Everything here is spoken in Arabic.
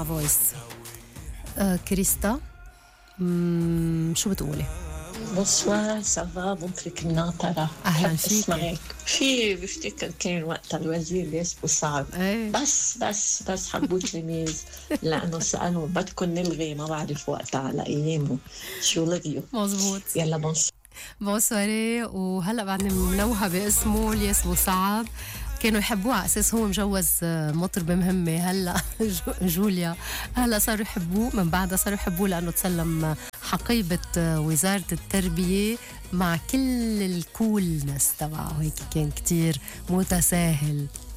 مع فويس. كريستا، شو بتقولي؟ بونسوار سافا بنترك الناطرة. أهلاً بحب فيكي. اسمعك. في بفتكر كان وقت الوزير ياسبو صعب. ايه بس حبوا تلميذ لأنه سألوا بدكم نلغي، ما بعرف وقتها على أيامه شو لغيوا. مزبوط. يلا بونسوار. بونسواري. وهلا بعدني منوهة باسمه الياس بوسعد، كانوا يحبوه على اساس هو مجوز مطربة مهمة. هلا جوليا هلا صاروا يحبوه، من بعدها صاروا يحبوه لانه تسلم حقيبة وزارة التربية مع كل الكولنس تبعه، هيك كان كتير متساهل.